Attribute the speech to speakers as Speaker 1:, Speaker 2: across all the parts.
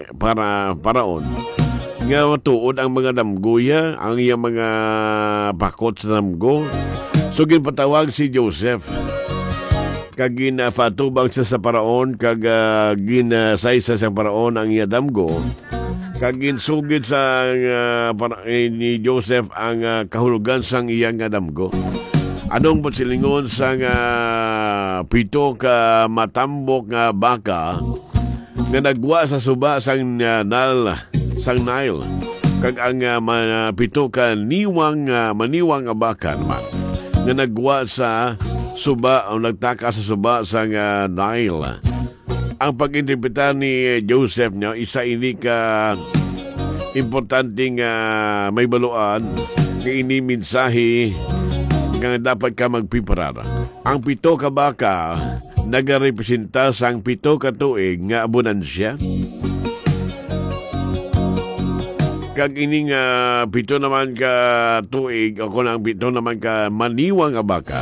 Speaker 1: para paraon nga tuod ang mga damgoya, ang iyang mga pakot sa damgo. So ginpatawag si Joseph kag ginapatubang siya sa paraon kag ginasaysa sa paraon ang iya damgo kag ginsugid sa ni Joseph ang kahulugan sang iyang damgo. Anong silingon sang pito ka matambok nga baka nga nagwa sa suba sang Nile kag ang pito ka maniwang nga baka naman nga nagwa sa suba o nagtaka sa suba sa Nile. Ang pag-interpreta ni Joseph niya, isa ini ka importanteng may baluan nga ini mensahe nga dapat ka magpiparara. Ang pito ka baka nagarepresenta sang pito ka tuig nga abonansya. Kag ini nga pito naman ka tuig o kung ang pito naman ka maniwang nga baka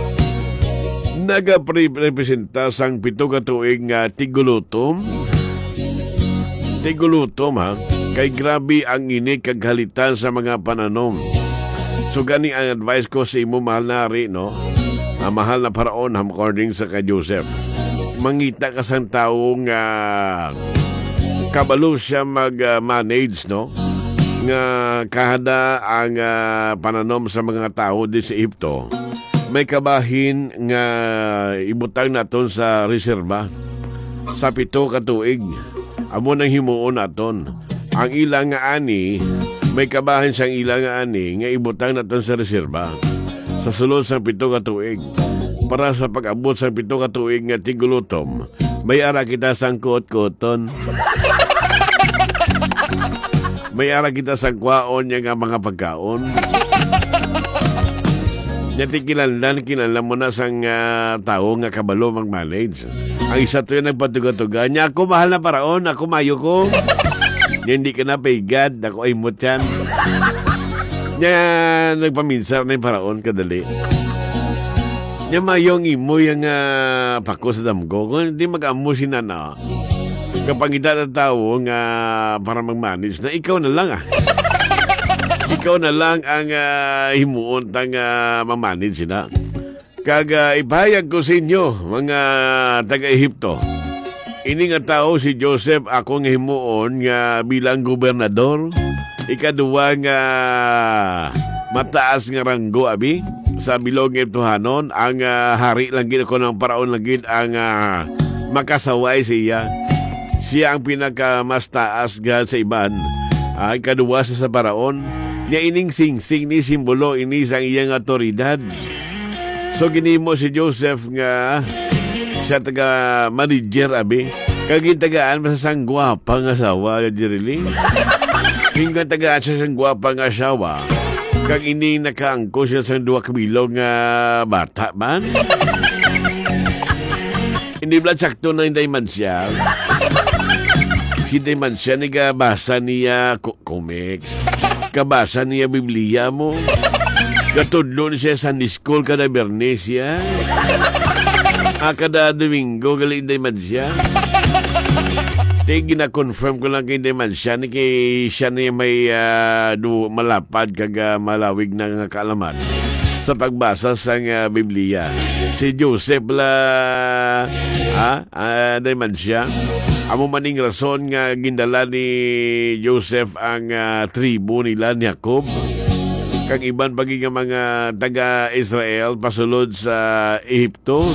Speaker 1: nagarepresenta sang pito ka tuig nga tigulutom ha, kay grabe ang ini kag halitan sa mga pananom. So gani ang advice ko sa imo mahal na rin, no? Mahal na paraon according sa kay Joseph. Mangita ka sang taong kabalo siya mag-manage, no? Nga kahada ang pananom sa mga tao di sa Egypto. May kabahin nga ibutang naton sa reserba sa pito ka tuig. Amo nang himuon naton. Ang ilang nga ani, may kabahin siyang ilang nga ani nga ibutang naton sa reserba sa sulod sa pito ka tuig. Para sa pag-abot sa pito ka tuig nga tigulutom, may ara kita sang kuot-kuoton. May ara kita sang kwaon niya nga mga pagkaon. Nyati kinala mo na sang tao nga kabalo mag-manage. Ang isa to yung nagpatuga-tuga. Nya ako mahal na paraon, ako mayo ko. Nya hindi ka na paigad, ako ay mutyan. Nya nagpaminsan na yung paraon kadali. Nya mayong imo yung pako sa damgo. Kung hindi mag-amo si nana, kapag ita tao nga para mag-manage na ikaw na lang Ikaw na lang ang himuon tang mamanage na. Kag ipahayag ko sa inyo, mga taga-Ehipto. Ini nga tao si Joseph akong himuon nga bilang gobernador. Ikaduwa nga mataas nga ranggo abi sa bilog Ehiptohanon. Ang hari lang gid ako ng paraon lang gid ang makasaway siya. Siya ang pinaka mas taas ga sa iban. Ikaduwa sa paraon. Nya ining sing-sing ni simbolo ini sang iyang autoridad. So ginimo si Joseph nga siya taga manager abi. Kag tagaan sa sang gwapa nga asawa Jerry. Hingga tagaan sa sang gwapa nga asawa. Kag ini nakaangko siya sang 2 kabilog nga bata man. Hindi ba sakto na hindi man siya? Hindi man siya nagabasa niya comics. Kabasa niya Biblia mo. Katudlo siya sa Sunday School kada Bernes siya. Kada Domingo galing day man siya. Gina-confirm ko lang kay day man siya ni kay siya niya may malapad kag malawig na kaalaman sa pagbasa sa Biblia. Si Joseph day man siya. Amo maning rason nga gindala ni Joseph ang tribo nila ni Jacob. Kag iban pagi nga mga taga-Israel pasulod sa Ehipto.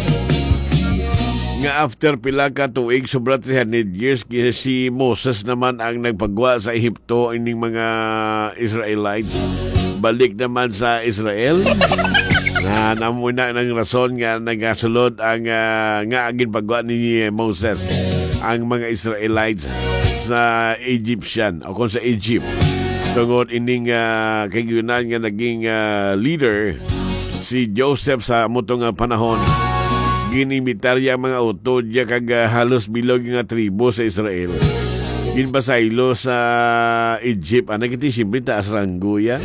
Speaker 1: Nga after pila ka tuig, sobra 300 years, si Moses naman ang nagpagwa sa Ehipto ining mga Israelites. Balik naman sa Israel. Na namuna ng rason nga nagasulod ang nga agin pagwa ni Moses ang mga Israelites sa Egyptian o kung sa Egypt. Tungod ining kayunan nga naging leader si Joseph sa mutong panahon. Ginimitarya mga utod ya kag halos bilog nga tribo sa Israel. Ginpasaylo sa Egypt. Nagiti simple taas ranggo ya.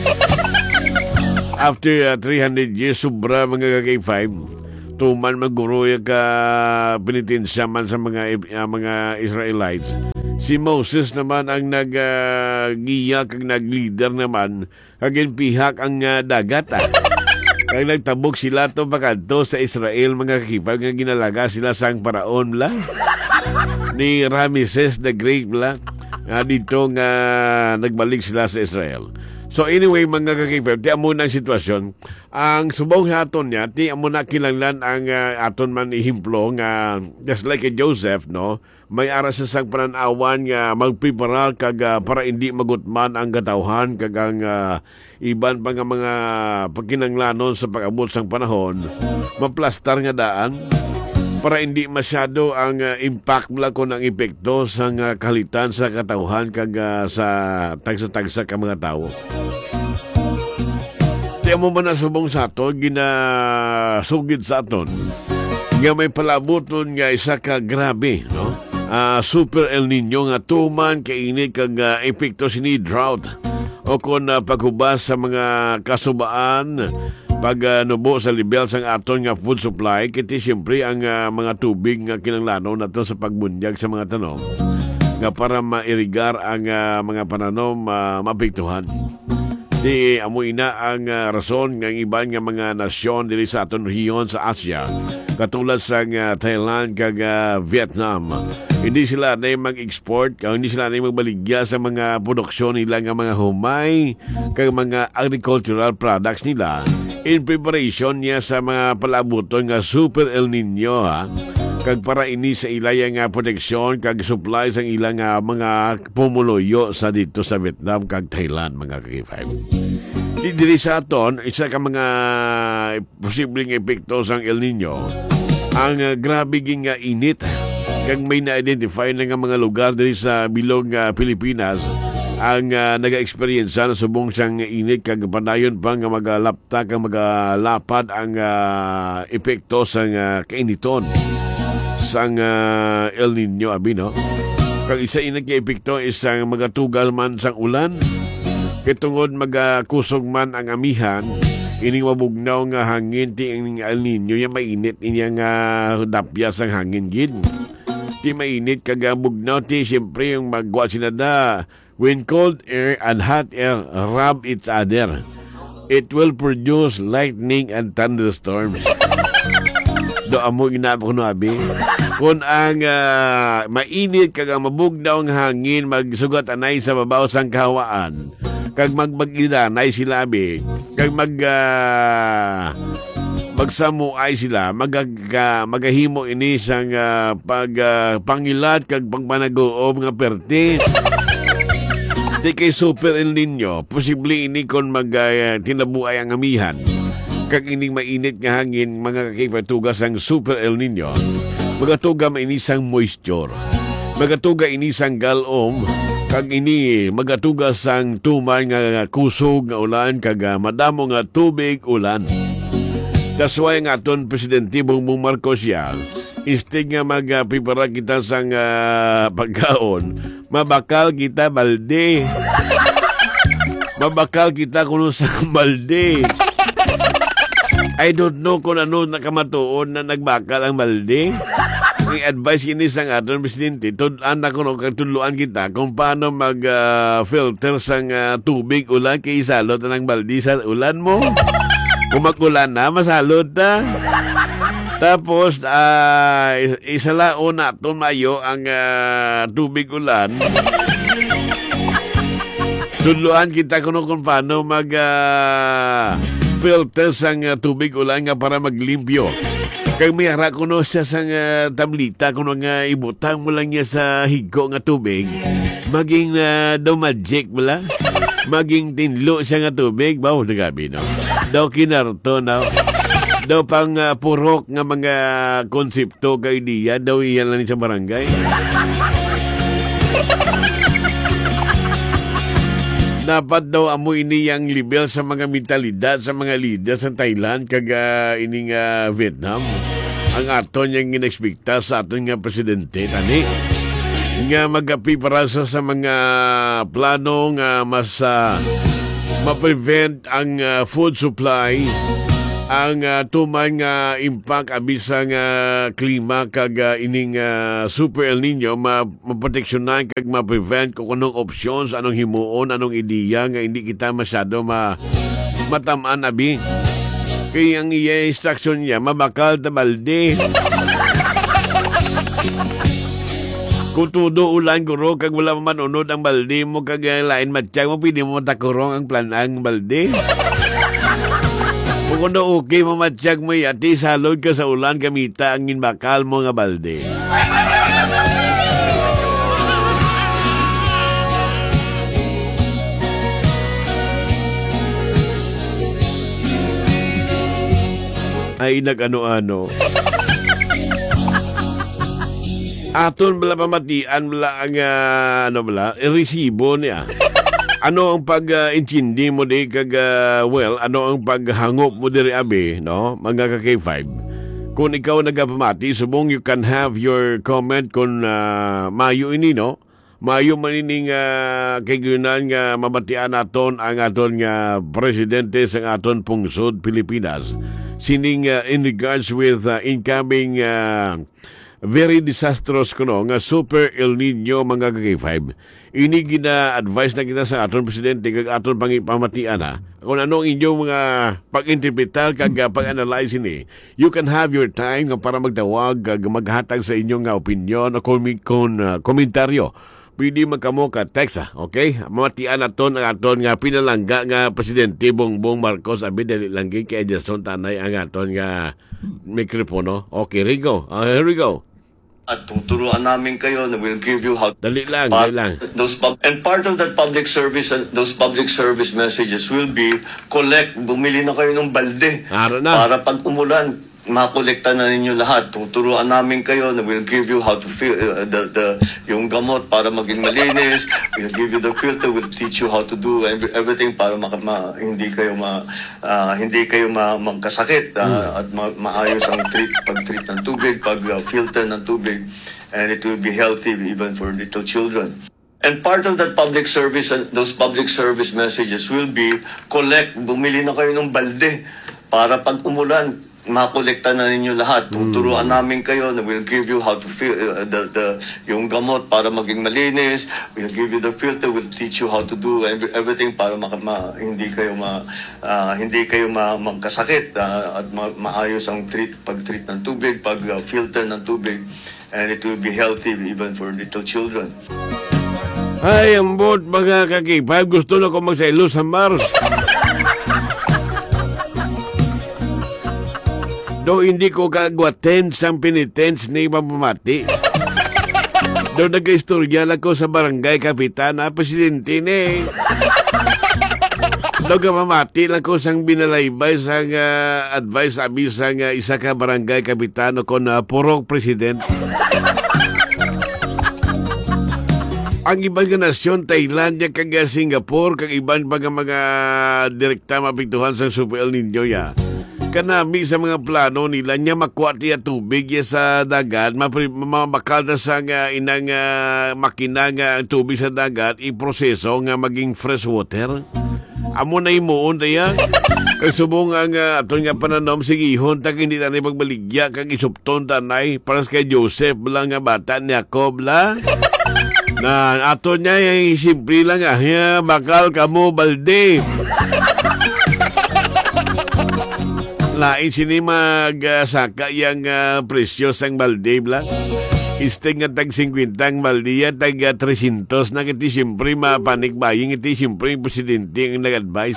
Speaker 1: After 300 years, sobra mga kagay 5. Tuman maguro yung penitensya man sa mga Israelites. Si Moses naman ang nag-giya kag nag-leader naman kagin pihak ang dagat. Kag nagtabok sila to pakadto sa Israel mga kakipag nga ginalaga sila sang paraon la ni Ramses the Great la dito nga nagbalik sila sa Israel. So anyway mga kakipag, ti amo na ang sitwasyon. Ang subong haton niya, ti amo na kilanglan ang aton man ihimplo nga just like Joseph, no? May aras sa sang pananawan nga magprepara kag para hindi magutman ang katawhan kag ang iban pa nga mga pagkinanglanon sa pag-abot sang panahon, maplastar nga daan para hindi masyado ang impact mula ko ng epekto sa kalitan sa katawhan kag sa tagsa-tagsa ka mga tao. Tiyan mo ba nasubong sa aton, ginasugid sa aton, nga may palabuton nga isa ka grabe, no? Super El Nino nga tuman kainit kag epekto sini drought o kung paghubas sa mga kasubaan pag nubo sa level sang aton nga food supply kiti siyempre ang mga tubig nga kinanglanon nato sa pagbunyag sa mga tanom nga para mairigar ang mga pananom mapektuhan. Di amoy na ang rason ng iban nga mga nasyon dili sa aton rehiyon sa Asia katulad sa Thailand kag Vietnam. Hindi sila na mag-export, hindi sila na magbaligya sa mga produksyon nila nga mga humay kag mga agricultural products nila in preparation niya sa mga palabuton nga Super El Nino kag para ini sa ilaya nga proteksyon kag supply sang ilang mga pumuluyo sa dito sa Vietnam kag Thailand mga kakifay. Diri sa aton isa ka mga posibleng epekto sang El Nino ang grabe ging init kag may na-identify na nga mga lugar diri sa bilog Pilipinas ang naga-experience na subong siyang init kag panayon pa nga magalapta kag magalapad ang epekto sa kainiton sang El Nino abi no. Kag isa ina ka epekto isang magatugal man sang ulan kitungod magakusog man ang amihan ining mabugnaw nga hangin ti ang El Nino yang mainit inya nga dapya sang hangin gid. Ti mainit kag bugnaw ti siyempre yung magwa sinada when cold air and hot air rub each other, it will produce lightning and thunderstorms. Do amo ginaba ko no abi. Kung ang mainit kag mabugnaw ang hangin magsugat anay sa babaw sang kahawaan kag magbagidanay sila abi kag magsamuay sila magahimo ini sang pangilat kag pagpanagoob nga perte. Di kay Super El Nino posible ini kon tinabuay ang amihan kag ining mainit nga hangin mga kakipatugas ang Super El Nino magatuga ini sang moisture magatuga ini sang galom kag ini magatuga sang tuman nga kusog nga ulan kag madamo nga tubig ulan. That's why nga aton Presidente Bongbong Marcos yan, instead nga magpipara kita sang pagkaon, mabakal kita balde. Mabakal kita kuno sang balde. I don't know kung ano nakamatuon na nagbakal ang balde. I-advise ini sang aton Presidente, tudlaan na kuno katuluan kita kung paano mag-filter sang tubig ulan kay isalot na ng balde sa ulan mo. Kung mag-ulan na, masalod na. Tapos, isalaon na ito mayo ang tubig ulan. Tudluan kita kung paano mag-filter sang tubig ulan nga para maglimpyo. Kag may hara kuno siya sang tablita kuno nga ibutang mo lang niya sa higo nga tubig. Maging daw magic wala. Maging tinlo siya nga tubig. Bawo na gabi no. Daw kinarto na. Daw pang purok nga mga konsepto ka idea. Daw iyan lang sa barangay. Dapat daw amoy iniyang level sa mga mentalidad sa mga leader sa Thailand kag ining Vietnam. Ang aton yang inexpekta sa aton nga presidente tani nga magapipara sa mga plano nga mas ma-prevent ang food supply ang tuman nga impact abisang klima kag ining Super El Nino maproteksyonan kag ma-prevent kung anong options, anong himuon, anong ideya nga hindi kita masyado matamaan abi. Kaya ang iya instruction niya, mabakal ta balde. Kung tudo ulan guro kag wala man unod ang balde mo kag lain matiyag mo, pwede mo matakurong ang planang balde. Kung ano okay mo matiyag mo yati, salod ka sa ulan gamita ang inbakal mo nga balde. Ay nag-ano-ano. Aton bala pamatian bala ang resibo niya. Ano ang pag-intindi mo di kag ano ang paghangop mo diri abi, no? Mga ka-K5. Kung ikaw nagapamati, subong you can have your comment kung mayo ini, no? Mayo manining kaygunan nga mamatian naton ang aton nga presidente sa aton pungsod Pilipinas. Sining in regards with incoming very disastrous kuno nga Super El Nino mga ka-K5. Ini gina-advise na kita sa aton presidente kag aton pangipamatian kung anong inyong mga pag-interpretar kag pag-analyze ini. You can have your time para magtawag kag maghatag sa inyong opinion o komentaryo. Pwede magkamo ka text, okay? Mamatian naton ang aton nga pinalangga nga presidente Bongbong Marcos abi dali lang kay Jason Tanay ang aton nga mikropono. Okay, here we go.
Speaker 2: At tuturuan namin kayo na we'll give you how
Speaker 1: dali lang.
Speaker 2: And part of that public service and those public service messages will be bumili na kayo ng balde para pag umulan makolekta na ninyo lahat. Tuturuan namin kayo na we'll give you how to fill yung gamot para maging malinis. We'll give you the filter. We'll teach you how to do everything para hindi kayo magkasakit at maayos ang pag-treat ng tubig, pag-filter ng tubig, and it will be healthy even for little children. And part of that public service and those public service messages will be bumili na kayo ng balde para pag umulan makolekta na ninyo lahat. Tuturuan namin kayo na we'll give you how to fill yung gamot para maging malinis. We'll give you the filter. We'll teach you how to do everything para hindi kayo magkasakit at maayos ang pag-treat ng tubig, pag-filter ng tubig, and it will be healthy even for little children.
Speaker 1: Ay, ambot mga ka-K5, gusto na ko magsaylo sa Mars. Do hindi ko kagwaten sa penitence ni mamamati. Do nag-istorya lang ko sa barangay kapitan presidente ni. Do mamamati lang ko sang binalaybay sang advice abi sang isa ka barangay kapitan o kon purong president. Ang ibang nasyon, Thailand, kag Singapore, kag ibang mga direkta mapiktuhan sa Super El Nino ya. Kanami sa mga plano nila niya makuha tiya tubig sa dagat, mamakal na sa inang makina nga tubig sa dagat, iproseso nga maging fresh water. Amo na imuon tayo. Kag subong ang aton nga pananom sigihon, tak hindi tanay pagbaligya, kag isupton tanay, para kay Joseph lang nga bata ni Jacob la. Na aton niya yung simple lang bakal kamo balde. Lain sini magsaka yung presyo sang balde blang. Isting nga tag 50 ang balde tag 300 na kiti siyempre mapanik baying iti siyempre yung presidente ang nag-advise.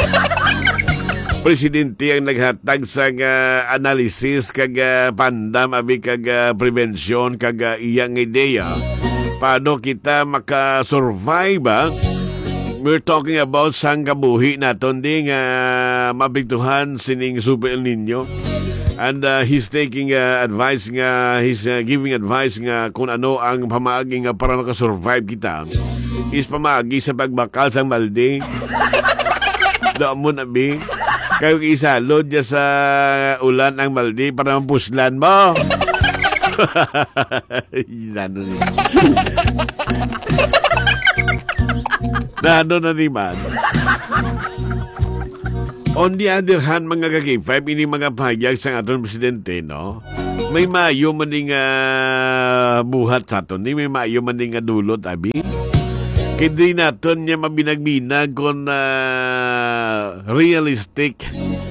Speaker 1: Presidente ang naghatag sa analysis kag pandam abi kag prevention kag iyang ideya paano kita makasurvive We're talking about sang kabuhi naton ding mabigtuhan sining Super El Nino. And he's taking advice nga, he's giving advice nga kung ano ang pamaagi nga para makasurvive kita. Is pamaagi sa pagbakal sang balde. Doon mo na bi. Kayo isalod dyan sa ulan ang balde para mampuslan mo. Nano na naman. On the other hand, mga ka-K5, ini mga pahayag sa aton presidente, no? May maayo maning buhat sa aton, may maayo maning dulot, abi. Kaya di naton niya mabinagbinag kung realistic,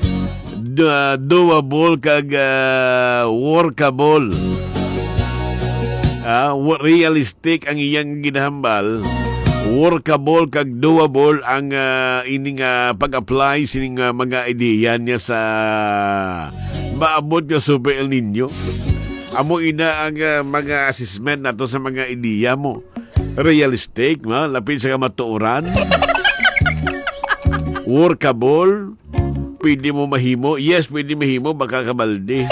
Speaker 1: doable, kag workable. Realistic ang iyang ginahambal, workable kag doable ang ining pag-apply sining mga ideya niya sa maabot nga Super El Nino. Amo ina ang mga assessment nato sa mga ideya mo. Realistic, lapit sa kamatuoran. Workable, pwede mo mahimo. Yes, pwede mahimo, baka kabalde.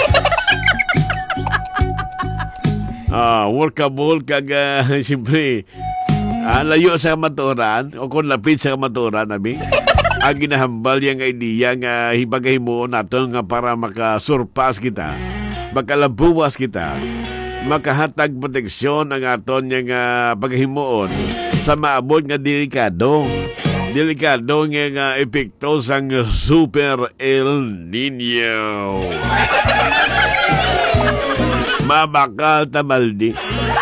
Speaker 1: Workable kag siyempre layo sa kamatuoran o kung lapit sa kamatuoran, abi. Ang ginahambal yung idea nga hibagahimuon natin nga para makasurpass kita, makalampuwas kita, makahatag proteksyon ang aton yung paghimuon sa maabot nga delikado nga epekto sang Super El Nino. Mabakal ta baldi.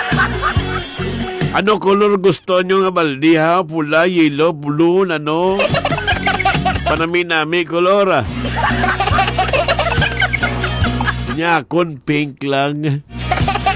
Speaker 1: Ano color gusto nyo nga baldi, ha? Pula, yellow, blue, ano? Panami-nami color, Nyakon pink lang.